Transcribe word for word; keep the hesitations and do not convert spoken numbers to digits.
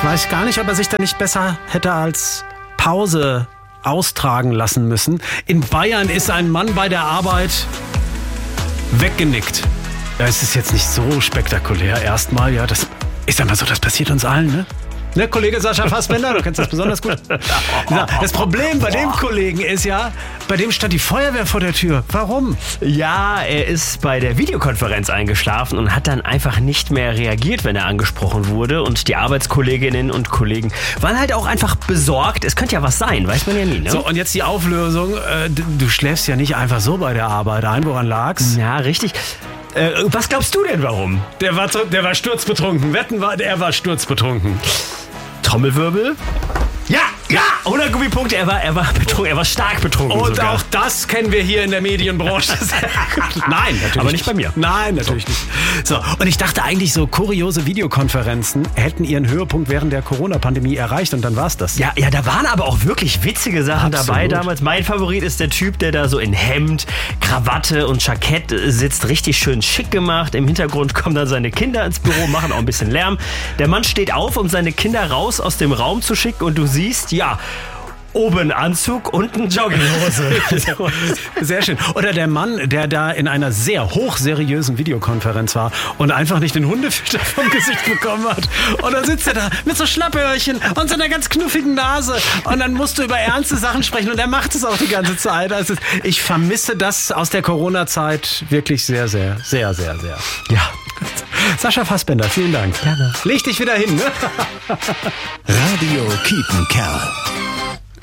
weiß gar nicht, ob er sich da nicht besser hätte als Pause austragen lassen müssen. In Bayern ist ein Mann bei der Arbeit weggenickt. Ja, es ist jetzt nicht so spektakulär erstmal. Ja, das ist einmal so, das passiert uns allen, ne? Ne, Kollege Sascha Fassbender, du kennst das besonders gut. Das Problem bei dem Kollegen ist ja, bei dem stand die Feuerwehr vor der Tür. Warum? Ja, er ist bei der Videokonferenz eingeschlafen und hat dann einfach nicht mehr reagiert, wenn er angesprochen wurde. Und die Arbeitskolleginnen und Kollegen waren halt auch einfach besorgt. Es könnte ja was sein, weiß man ja nie, ne? So, und jetzt die Auflösung. Äh, du schläfst ja nicht einfach so bei der Arbeit ein. Woran lag's? Ja, richtig. Äh, was glaubst du denn, warum? Der war, der war sturzbetrunken. Wetten war, er war sturzbetrunken. Trommelwirbel? Ja, ja, hundert Gummipunkte. Er war, er war betrunken, er war stark betrunken. Und sogar. auch das kennen wir hier in der Medienbranche. Nein, natürlich aber nicht bei mir. Nein, natürlich nicht. So, und ich dachte eigentlich, so kuriose Videokonferenzen hätten ihren Höhepunkt während der Corona-Pandemie erreicht und dann war's das. Ja, ja, da waren aber auch wirklich witzige Sachen Absolut. dabei damals. Mein Favorit ist der Typ, der da so in Hemd, Krawatte und Jackett sitzt, richtig schön schick gemacht. Im Hintergrund kommen dann seine Kinder ins Büro, machen auch ein bisschen Lärm. Der Mann steht auf, um seine Kinder raus aus dem Raum zu schicken und du siehst, ja, oben Anzug, unten Jogginghose. Sehr schön. Oder der Mann, der da in einer sehr hochseriösen Videokonferenz war und einfach nicht den Hundefilter vom Gesicht bekommen hat. Und dann sitzt er da mit so Schlappöhrchen und so einer ganz knuffigen Nase. Und dann musst du über ernste Sachen sprechen und er macht es auch die ganze Zeit. Also ich vermisse das aus der Corona-Zeit wirklich sehr, sehr, sehr, sehr, sehr. Ja. Sascha Fassbender, vielen Dank. Gerne. Leg dich wieder hin, ne? Radio Kiepenkerl.